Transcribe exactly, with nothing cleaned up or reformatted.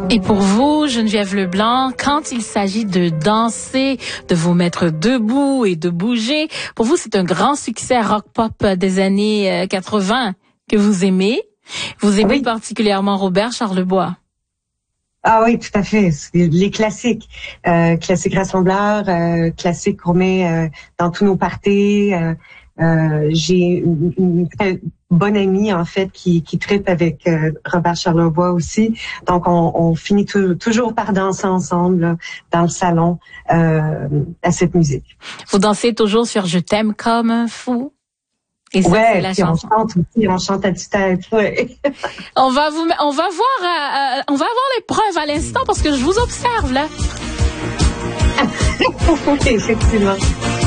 Et pour vous, Geneviève Leblanc, quand il s'agit de danser, de vous mettre debout et de bouger, pour vous, c'est un grand succès rock-pop des années quatre-vingts que vous aimez. Vous aimez oui. particulièrement Robert Charlebois. Ah oui, tout à fait. Les classiques, euh, classiques rassembleurs, euh, classiques qu'on met euh, dans tous nos parties. Euh, euh, j'ai une, une très bonne amie en fait qui qui tripe avec euh, Robert Charlebois aussi. Donc on, on finit tout, toujours par danser ensemble là, dans le salon euh, à cette musique. Vous dansez toujours sur Je t'aime comme un fou. Et ça, ouais, c'est la chanson. On chante aussi, on chante à tue-tête, ouais. On va vous, on va voir, euh, on va avoir les preuves à l'instant parce que je vous observe là. Oui, effectivement.